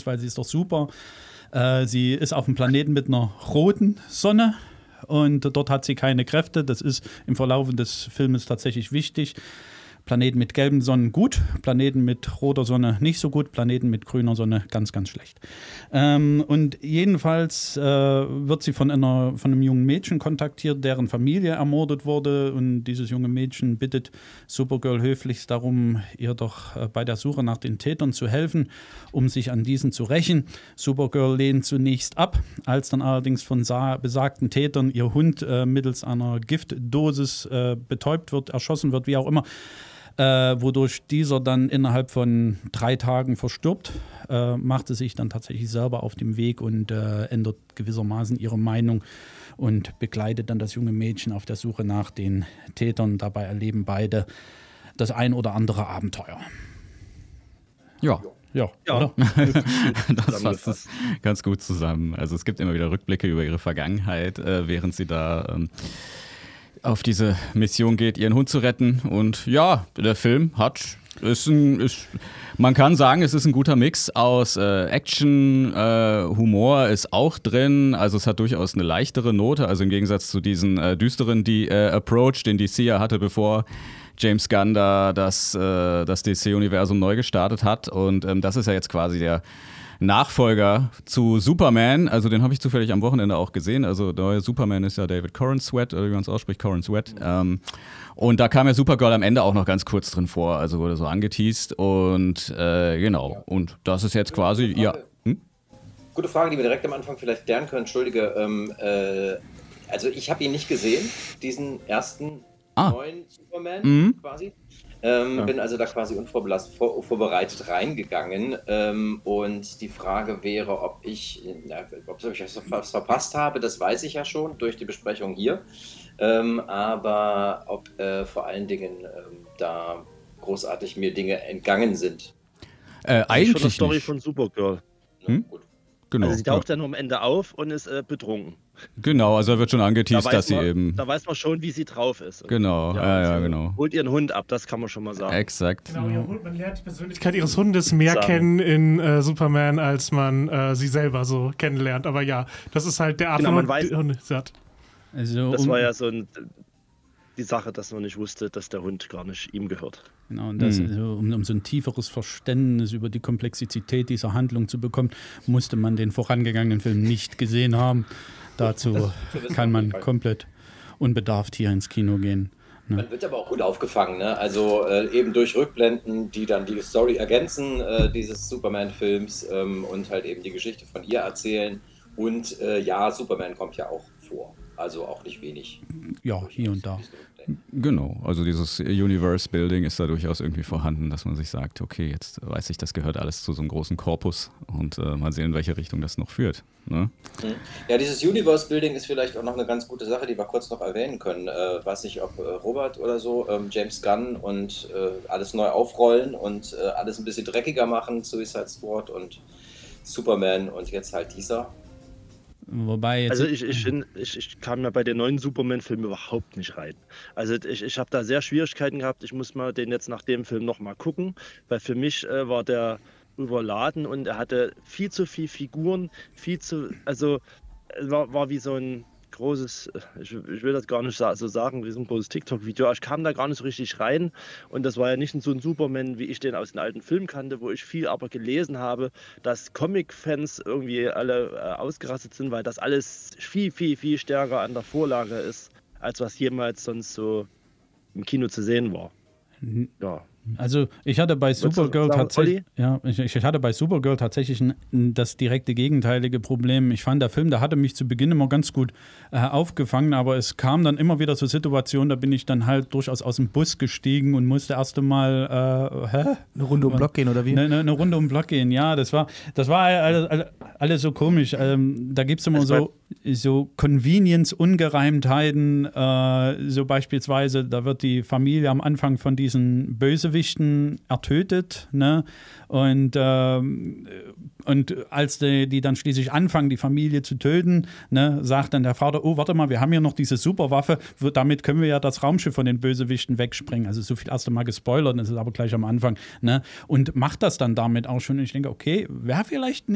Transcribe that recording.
weil sie ist doch super. Sie ist auf einem Planeten mit einer roten Sonne und dort hat sie keine Kräfte. Das ist im Verlauf des Filmes tatsächlich wichtig. Planeten mit gelben Sonnen gut, Planeten mit roter Sonne nicht so gut, Planeten mit grüner Sonne ganz, ganz schlecht. Und jedenfalls wird sie von einem jungen Mädchen kontaktiert, deren Familie ermordet wurde. Und dieses junge Mädchen bittet Supergirl höflichst darum, ihr doch bei der Suche nach den Tätern zu helfen, um sich an diesen zu rächen. Supergirl lehnt zunächst ab, als dann allerdings von besagten Tätern ihr Hund mittels einer Giftdosis betäubt wird, erschossen wird, wie auch immer. Wodurch dieser dann innerhalb von 3 Tagen verstirbt, macht sie sich dann tatsächlich selber auf den Weg und ändert gewissermaßen ihre Meinung und begleitet dann das junge Mädchen auf der Suche nach den Tätern. Dabei erleben beide das ein oder andere Abenteuer. Ja. Ja. Das fasst es ganz gut zusammen. Also es gibt immer wieder Rückblicke über ihre Vergangenheit, während sie da auf diese Mission geht, ihren Hund zu retten. Und ja, der Film man kann sagen, es ist ein guter Mix aus Action, Humor ist auch drin. Also es hat durchaus eine leichtere Note, also im Gegensatz zu diesen düsteren Approach, den DC ja hatte, bevor James Gunn da das DC-Universum neu gestartet hat. Und das ist ja jetzt quasi der Nachfolger zu Superman, also den habe ich zufällig am Wochenende auch gesehen. Also der neue Superman ist ja David Corenswet, oder wie man es ausspricht, Corenswet. Und da kam ja Supergirl am Ende auch noch ganz kurz drin vor, also wurde so angeteased und genau. Und das ist jetzt quasi, ja. Gute Frage, die wir direkt am Anfang vielleicht klären können. Entschuldige, also ich habe ihn nicht gesehen, diesen ersten neuen Superman quasi. Bin also da quasi vorbereitet reingegangen und die Frage wäre, ob ich was verpasst habe, das weiß ich ja schon durch die Besprechung hier, aber ob vor allen Dingen da großartig mir Dinge entgangen sind. Eigentlich schon eine Story von Supergirl. Gut. Genau. Also sie taucht dann am Ende auf und ist betrunken. Genau, also da wird schon angeteased, dass sie eben... Da weiß man schon, wie sie drauf ist. Genau, ja, genau. Holt ihren Hund ab, das kann man schon mal sagen. Exakt. Genau, man lernt die Persönlichkeit ihres Hundes mehr kennen in Superman, als man sie selber so kennenlernt. Aber ja, das ist halt der Art von Hund, weiß, die Hunde hat. Also, das war ja so die Sache, dass man nicht wusste, dass der Hund gar nicht ihm gehört. Genau, und das, um so ein tieferes Verständnis über die Komplexität dieser Handlung zu bekommen, musste man den vorangegangenen Film nicht gesehen haben. Dazu kann man komplett unbedarft hier ins Kino gehen. Ne? Man wird aber auch gut aufgefangen, ne? Also eben durch Rückblenden, die dann die Story ergänzen, dieses Superman-Films und halt eben die Geschichte von ihr erzählen. Und ja, Superman kommt ja auch vor. Also auch nicht wenig. Ja, hier und da. Genau, also dieses Universe-Building ist da durchaus irgendwie vorhanden, dass man sich sagt, okay, jetzt weiß ich, das gehört alles zu so einem großen Korpus und mal sehen, in welche Richtung das noch führt. Ne? Ja, dieses Universe-Building ist vielleicht auch noch eine ganz gute Sache, die wir kurz noch erwähnen können. Weiß nicht, ob Robert oder so, James Gunn und alles neu aufrollen und alles ein bisschen dreckiger machen, Suicide Squad und Superman und jetzt halt dieser. Wobei jetzt also ich kam ja bei den neuen Superman-Filmen überhaupt nicht rein. Also ich habe da sehr Schwierigkeiten gehabt. Ich muss mal den jetzt nach dem Film nochmal gucken, weil für mich war der überladen und er hatte viel zu viele Figuren, also war wie so ein großes, ich will das gar nicht so sagen, wie so ein großes TikTok-Video. Ich kam da gar nicht so richtig rein und das war ja nicht so ein Superman, wie ich den aus den alten Filmen kannte, wo ich viel aber gelesen habe, dass Comic-Fans irgendwie alle ausgerastet sind, weil das alles viel, viel, viel stärker an der Vorlage ist, als was jemals sonst so im Kino zu sehen war. Ja. Also ich hatte bei Supergirl tatsächlich, ich hatte bei Supergirl tatsächlich das direkte gegenteilige Problem. Ich fand, der Film, der hatte mich zu Beginn immer ganz gut aufgefangen, aber es kam dann immer wieder zur Situation, da bin ich dann halt durchaus aus dem Bus gestiegen und musste erst einmal eine Runde um den Block gehen, oder wie? Eine Runde um den Block gehen, ja, das war alles so komisch. Da gibt es immer so Convenience-Ungereimtheiten, so beispielsweise, da wird die Familie am Anfang von diesen Bösewichten ertötet, ne? Und als die dann schließlich anfangen, die Familie zu töten, ne, sagt dann der Vater, oh, warte mal, wir haben hier noch diese Superwaffe, damit können wir ja das Raumschiff von den Bösewichten wegsprengen. Also so viel erst einmal gespoilert, das ist aber gleich am Anfang, ne? Und macht das dann damit auch schon. Und ich denke, okay, wäre vielleicht